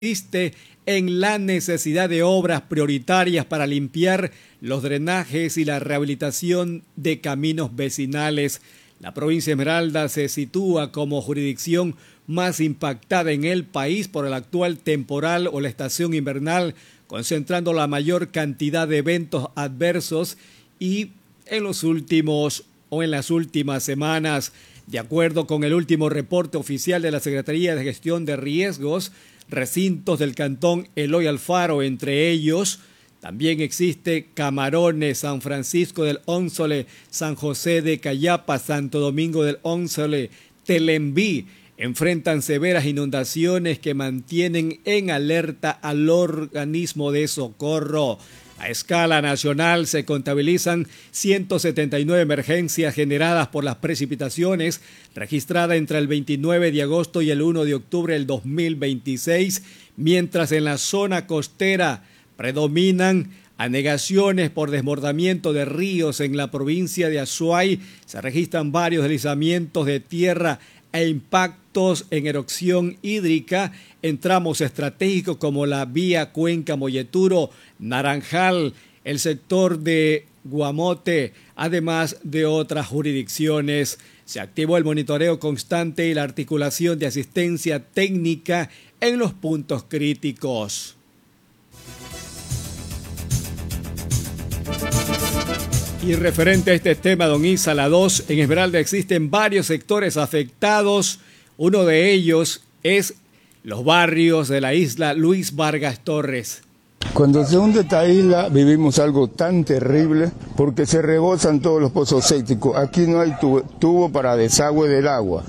insiste en la necesidad de obras prioritarias para limpiar los drenajes y la rehabilitación de caminos vecinales. La provincia de Esmeraldas se sitúa como jurisdicción más impactada en el país por el actual temporal o la estación invernal, concentrando la mayor cantidad de eventos adversos y en las últimas semanas. De acuerdo con el último reporte oficial de la Secretaría de Gestión de Riesgos, recintos del cantón Eloy Alfaro, entre ellos también existe Camarones, San Francisco del Ónsole, San José de Cayapa, Santo Domingo del Ónsole, Telembí, enfrentan severas inundaciones que mantienen en alerta al organismo de socorro. A escala nacional se contabilizan 179 emergencias generadas por las precipitaciones registradas entre el 29 de agosto y el 1 de octubre del 2026, mientras en la zona costera predominan anegaciones por desbordamiento de ríos. En la provincia de Azuay se registran varios deslizamientos de tierra e impactos en erosión hídrica en tramos estratégicos como la vía Cuenca-Molleturo, Naranjal, el sector de Guamote, además de otras jurisdicciones. Se activó el monitoreo constante y la articulación de asistencia técnica en los puntos críticos. Y referente a este tema, don Isa, la 2, en Esmeralda existen varios sectores afectados. Uno de ellos es los barrios de la isla Luis Vargas Torres. Cuando se hunde esta isla vivimos algo tan terrible porque se rebosan todos los pozos sépticos. Aquí no hay tubo para desagüe del agua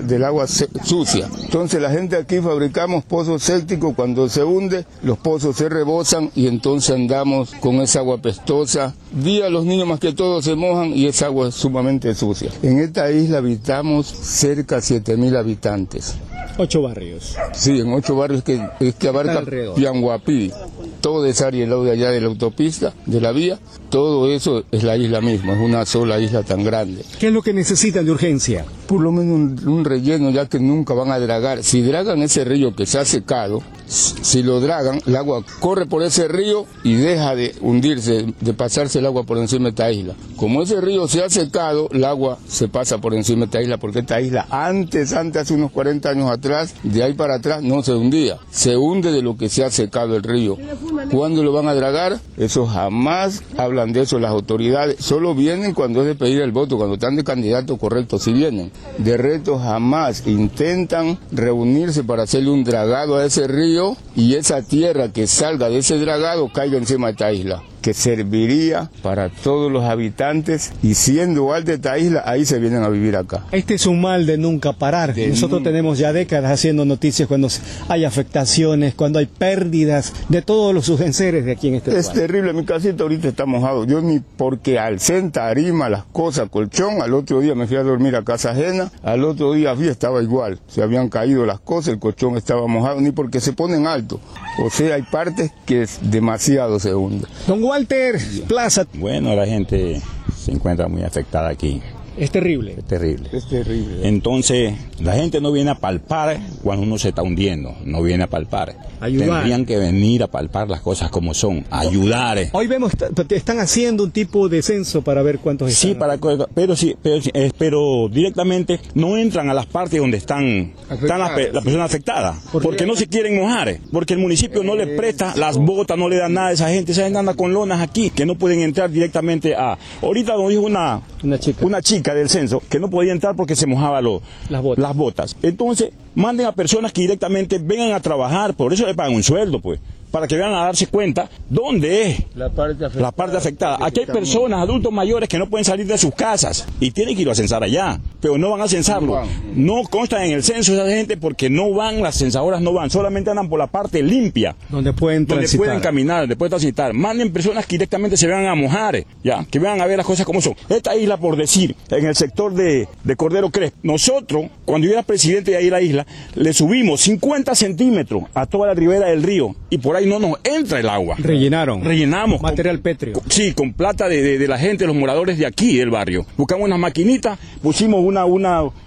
sucia. Entonces la gente aquí fabricamos pozos sépticos. Cuando se hunde los pozos se rebosan y entonces andamos con esa agua pestosa. Día los niños más que todo se mojan y esa agua es sumamente sucia. En esta isla habitamos cerca de 7.000 habitantes. 8 barrios. Sí, en 8 barrios que abarca Pianguapí. Toda esa área de allá de la autopista, de la vía, todo eso es la isla misma, es una sola isla tan grande. ¿Qué es lo que necesitan de urgencia? Por lo menos un relleno, ya que nunca van a dragar. Si dragan ese río que se ha secado, si lo dragan, el agua corre por ese río y deja de hundirse, de pasarse el agua por encima de esta isla. Como ese río se ha secado, el agua se pasa por encima de esta isla, porque esta isla antes, hace unos 40 años atrás, de ahí para atrás, no se hundía. Se hunde de lo que se ha secado el río. ¿Cuándo lo van a dragar? Eso jamás hablan de eso las autoridades. Solo vienen cuando es de pedir el voto, cuando están de candidato correcto, si vienen. De reto jamás intentan reunirse para hacerle un dragado a ese río y esa tierra que salga de ese dragado caiga encima de esta isla, que serviría para todos los habitantes, y siendo alta esta isla, ahí se vienen a vivir acá. Este es un mal de nunca parar. Nosotros tenemos ya décadas haciendo noticias cuando hay afectaciones, cuando hay pérdidas de todos los enseres de aquí en este lugar. Es terrible, mi casita ahorita está mojado. Yo ni porque alcé en tarima las cosas, colchón, al otro día me fui a dormir a casa ajena, al otro día estaba igual. Se habían caído las cosas, el colchón estaba mojado, ni porque se ponen alto. O sea, hay partes que es demasiado se hunde. Don Walter Plaza. Bueno, la gente se encuentra muy afectada aquí. Es terrible. Es terrible. Es terrible. Entonces, la gente no viene a palpar cuando uno se está hundiendo, no viene a palpar. Ayudar. Tendrían que venir a palpar las cosas como son, ayudar. Hoy vemos, están haciendo un tipo de censo para ver cuántos están. Sí, pero directamente no entran a las partes donde están las personas afectadas, porque no se quieren mojar, porque el municipio no les presta las botas, no le da nada a esa gente anda con lonas aquí, que no pueden entrar directamente a... Ahorita nos dijo una chica del censo que no podía entrar porque se mojaba las botas. Entonces, manden a personas que directamente vengan a trabajar, por eso le pagan un sueldo, pues, para que vengan a darse cuenta dónde es la parte afectada. Aquí hay personas, adultos mayores, que no pueden salir de sus casas y tienen que ir a censar allá, pero no van a censarlo. No constan en el censo esa gente porque no van, las censadoras no van, solamente andan por la parte limpia, donde pueden caminar, donde pueden transitar. Manden personas que directamente se vengan a mojar, ya, que vengan a ver las cosas como son. Esta isla, por decir, en el sector de Cordero Crespo, nosotros, cuando yo era presidente de ahí la isla, le subimos 50 centímetros a toda la ribera del río y por ahí no nos entra el agua. Rellenamos. Material pétreo. Sí, con plata de la gente, los moradores de aquí del barrio. Buscamos unas maquinitas, pusimos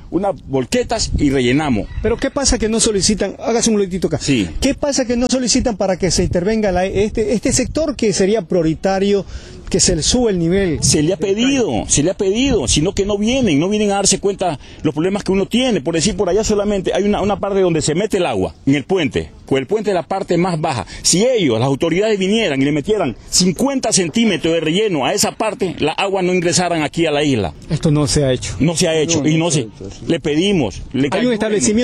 unas volquetas y rellenamos. Pero ¿qué pasa que no solicitan? Hágase un momentito acá. Sí. ¿Qué pasa que no solicitan para que se intervenga este sector que sería prioritario, que se le sube el nivel? Se le ha pedido, sino que no vienen a darse cuenta los problemas que uno tiene. Por decir, por allá solamente hay una parte donde se mete el agua, en el puente, pues el puente es la parte más baja. Si ellos, las autoridades, vinieran y le metieran 50 centímetros de relleno a esa parte, la agua no ingresaran aquí a la isla. Esto no se ha hecho. No se ha hecho, le pedimos. Hay un establecimiento